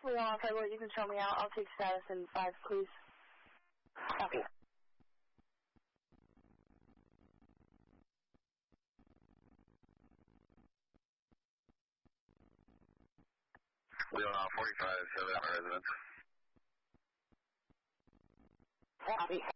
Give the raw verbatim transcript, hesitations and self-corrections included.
Leon on February, you can show me out. I'll take status in five, please. Copy. Leon on forty-five, seven residence. Copy.